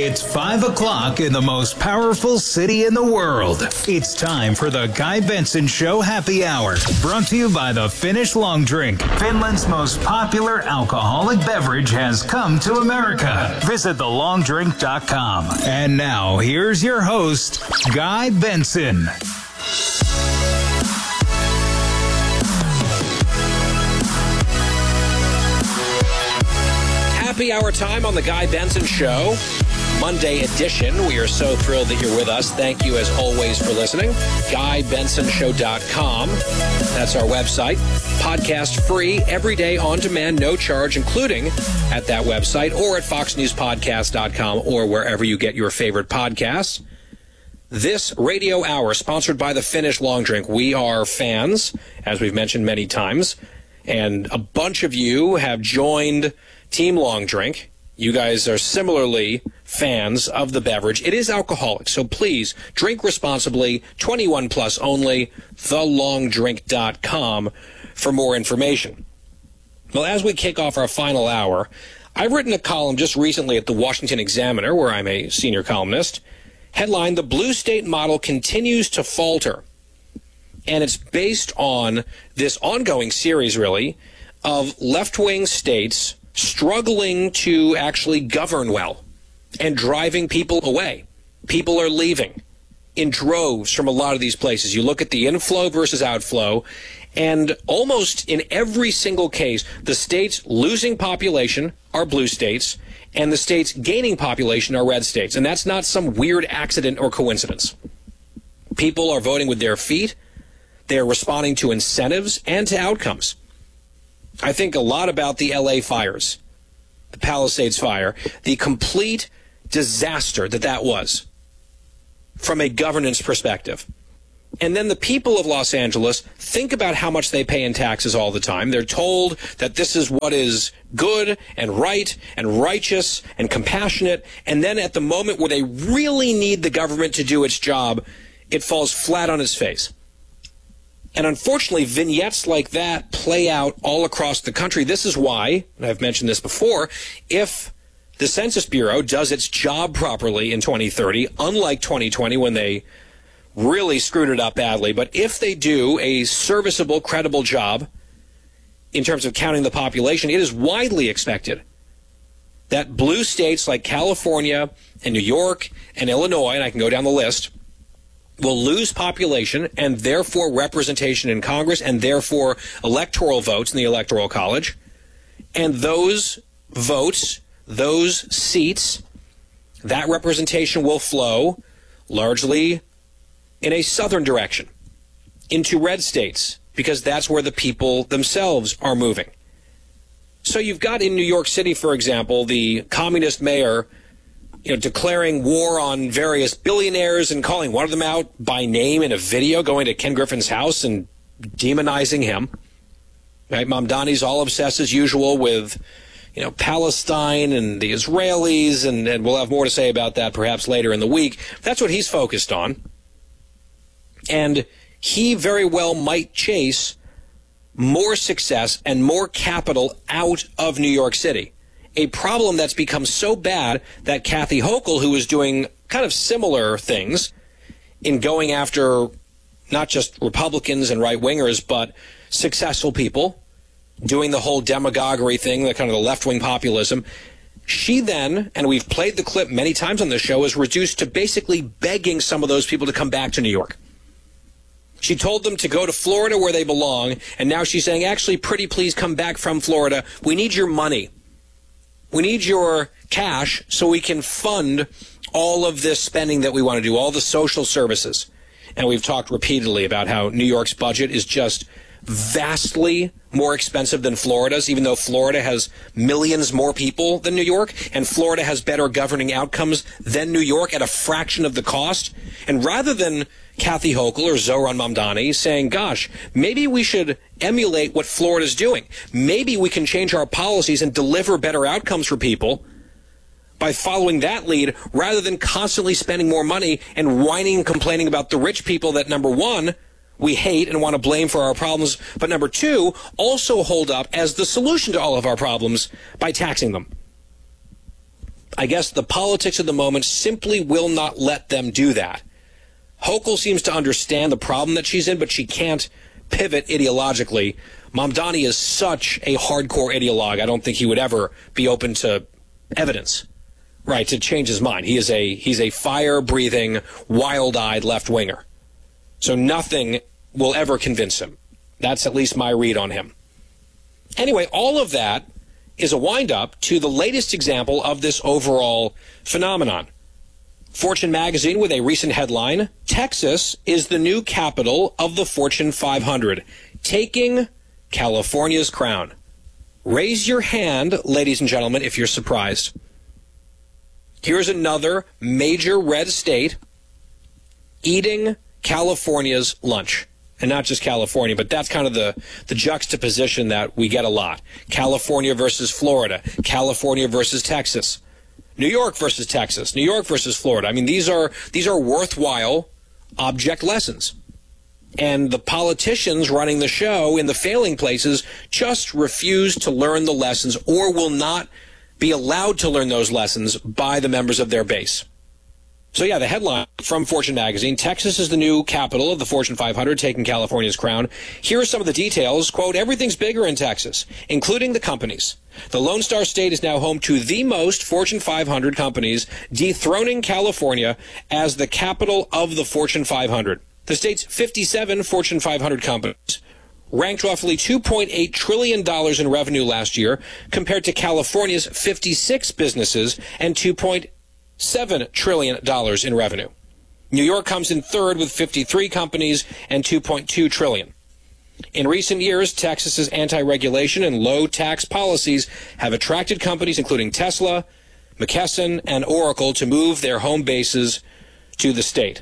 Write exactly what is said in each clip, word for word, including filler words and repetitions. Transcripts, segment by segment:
It's five o'clock in the most powerful city in the world. It's time for the Guy Benson Show Happy Hour, brought to you by the Finnish Long Drink. Finland's most popular alcoholic beverage has come to America. Visit the long drink dot com. And now, here's your host, Guy Benson. Happy hour time on the Guy Benson Show, Monday edition. We are so thrilled that you're with us. Thank you, as always, for listening. guy benson show dot com. That's our website. Podcast free, every day on demand, no charge, including at that website or at fox news podcast dot com or wherever you get your favorite podcasts. This radio hour, sponsored by the Finnish Long Drink. We are fans, as we've mentioned many times, and a bunch of you have joined Team Long Drink. You guys are similarly fans of the beverage. It is alcoholic, so please drink responsibly. twenty-one plus only. the long drink dot com for more information. Well, as we kick off our final hour, I've written a column just recently at the Washington Examiner, where I'm a senior columnist, headlined, "The Blue State Model Continues to Falter." And it's based on this ongoing series, really, of left-wing states struggling to actually govern well and driving people away. People are leaving in droves from a lot of these places. You look at the inflow versus outflow, and almost in every single case, the states losing population are blue states, and the states gaining population are red states. And that's not some weird accident or coincidence. People are voting with their feet. They're responding to incentives and to outcomes. I think a lot about the L A fires, the Palisades fire, the complete disaster that that was from a governance perspective. And then the people of Los Angeles think about how much they pay in taxes all the time. They're told that this is what is good and right and righteous and compassionate. And then at the moment where they really need the government to do its job, it falls flat on its face. And unfortunately, vignettes like that play out all across the country. This is why, and I've mentioned this before, if the Census Bureau does its job properly in twenty thirty, unlike twenty twenty when they really screwed it up badly, but if they do a serviceable, credible job in terms of counting the population, it is widely expected that blue states like California and New York and Illinois, and I can go down the list, will lose population and therefore representation in Congress and therefore electoral votes in the Electoral College. And those votes, those seats, that representation will flow largely in a southern direction into red states, because that's where the people themselves are moving. So you've got in New York City, for example, the communist mayor, you know, declaring war on various billionaires and calling one of them out by name in a video, going to Ken Griffin's house and demonizing him. Right? Mamdani's all obsessed as usual with, you know, Palestine and the Israelis, and, and we'll have more to say about that perhaps later in the week. That's what he's focused on. And he very well might chase more success and more capital out of New York City. A problem that's become so bad that Kathy Hochul, who is doing kind of similar things in going after not just Republicans and right-wingers, but successful people, doing the whole demagoguery thing, the kind of the left-wing populism, she then, and we've played the clip many times on the show, is reduced to basically begging some of those people to come back to New York. She told them to go to Florida where they belong, and now she's saying, actually, pretty please come back from Florida. We need your money. We need your cash so we can fund all of this spending that we want to do, all the social services. And we've talked repeatedly about how New York's budget is just vastly more expensive than Florida's, even though Florida has millions more people than New York, and Florida has better governing outcomes than New York at a fraction of the cost. And rather than Kathy Hochul or Zohran Mamdani saying, gosh, maybe we should emulate what Florida's doing. Maybe we can change our policies and deliver better outcomes for people by following that lead, rather than constantly spending more money and whining and complaining about the rich people that, number one, we hate and want to blame for our problems, but number two, also hold up as the solution to all of our problems by taxing them. I guess the politics of the moment simply will not let them do that. Hochul seems to understand the problem that she's in, but she can't pivot ideologically. Mamdani is such a hardcore ideologue, I don't think he would ever be open to evidence, right, to change his mind. He is a he's a fire-breathing, wild-eyed left-winger. So nothing will ever convince him. That's at least my read on him. Anyway, all of that is a wind-up to the latest example of this overall phenomenon. Fortune magazine with a recent headline, Texas is the new capital of the Fortune five hundred, taking California's crown. Raise your hand, ladies and gentlemen, if you're surprised. Here's another major red state eating California's lunch. And not just California, but that's kind of the, the juxtaposition that we get a lot. California versus Florida, California versus Texas, New York versus Texas, New York versus Florida. I mean, these are these are worthwhile object lessons. And the politicians running the show in the failing places just refuse to learn the lessons or will not be allowed to learn those lessons by the members of their base. So yeah, the headline from Fortune magazine, Texas is the new capital of the Fortune five hundred, taking California's crown. Here are some of the details. Quote, everything's bigger in Texas, including the companies. The Lone Star State is now home to the most Fortune five hundred companies, dethroning California as the capital of the Fortune five hundred. The state's fifty-seven Fortune five hundred companies ranked roughly two point eight trillion dollars in revenue last year, compared to California's fifty-six businesses and two point seven trillion dollars in revenue. New York comes in third with fifty-three companies and two point two trillion dollars. In recent years, Texas's anti-regulation and low-tax policies have attracted companies including Tesla, McKesson, and Oracle to move their home bases to the state.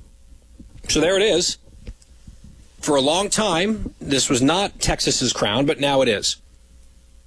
So there it is. For a long time, this was not Texas's crown, but now it is.